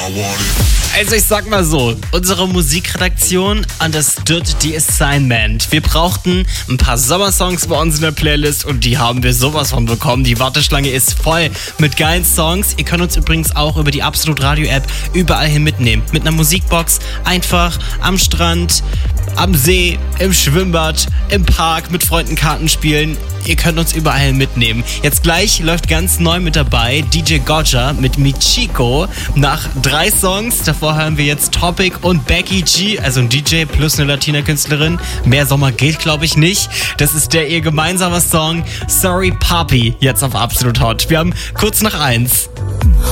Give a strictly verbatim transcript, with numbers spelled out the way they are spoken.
Also ich sag mal so, unsere Musikredaktion understood the assignment. Wir brauchten ein paar Sommersongs bei uns in der Playlist und die haben wir sowas von bekommen. Die Warteschlange ist voll mit geilen Songs. Ihr könnt uns übrigens auch über die Absolut Radio App überall hin mitnehmen. Mit einer Musikbox einfach am Strand, am See, im Schwimmbad, im Park mit Freunden Karten spielen. Ihr könnt uns überall mitnehmen. Jetzt gleich läuft ganz neu mit dabei D J Gotcha mit Michiko. Nach drei Songs, davor hören wir jetzt Topic und Becky G, also ein D J plus eine Latina-Künstlerin. Mehr Sommer gilt, glaube ich, nicht. Das ist der ihr gemeinsamer Song Sorry Papi, jetzt auf Absolut Hot. Wir haben kurz nach eins.